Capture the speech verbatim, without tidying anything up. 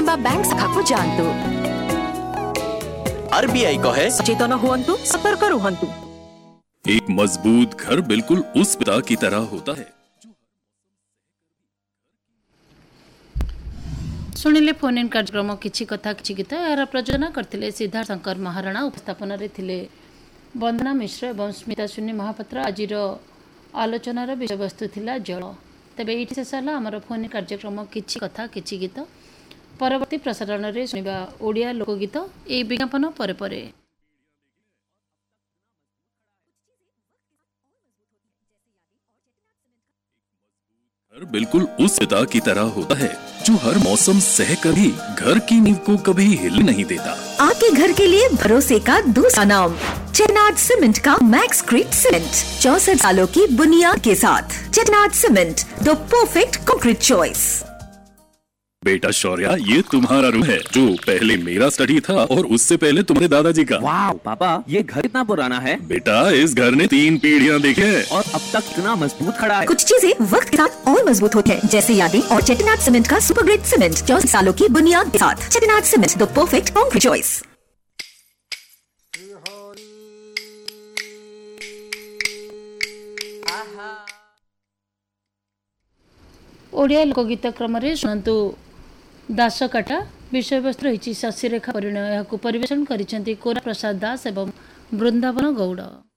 किंबा बैंक शाखा को जानतु। आरबीआई कहे सचेतन हुअन्तु, सतर्क रुहन्तु। एक मजबूत घर बिल्कुल उस पिता की तरह होता है। शुणिले फोन इन कार्यक्रम किछि कथा किछि गीत यार प्रयोजन करथिले सिद्धार्थ शंकर महाराणा। उपस्थापन रे थिले वंदना मिश्र एवं स्मिता शून्य महापात्र। आजिर आलोचनार विषय वस्तु थिला जल। तेबे एठी शेष होला हमर फोन इन कार्यक्रम किछि कथा किछि गीत। परवर्ती प्रसारण रे सुनिबा ओडिया लोकगीत ए विज्ञापन परे परे। घर बिल्कुल उस पिता की तरह होता है जो हर मौसम सह कर भी घर की नींव को कभी हिल नहीं देता। आपके घर के लिए भरोसे का दूसरा नाम चेट्टिनाड सीमेंट का मैक्सक्रीट सीमेंट। चौसठ सालों की बुनियाद के साथ Chettinad cement, the perfect concrete choice. बेटा शौर्या, ये तुम्हारा रूम है जो पहले मेरा स्टडी था और उससे पहले तुम्हारे दादाजी का। वाह पापा, ये घर इतना पुराना है। बेटा इस घर ने तीन पीढ़ियां देखी हैं और अब तक इतना मजबूत खड़ा है। कुछ चीजें वक्त के साथ और मजबूत होते हैं, जैसे यादें और चेट्टिनाड सीमेंट का सुपर ग्रेट सीमेंट। चौसठ सालों की बुनियाद के साथ Chettinad cement, the perfect concrete choice. Odia लोकगीत क्रम रे सुनंतु दासकाटा। विषय वस्तु रही शशिरेखा परिणय। परिवेशन करिसेंती कोरा प्रसाद दास एवं वृंदावन गौड़।